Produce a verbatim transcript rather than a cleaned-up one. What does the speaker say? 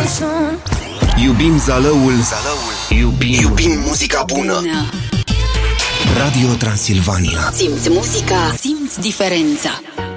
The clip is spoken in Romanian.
sun. Iubim Zalăul, Zalăul. Iubim, Iubim muzica bună. Radio Transilvania. Simți muzica, simți diferența.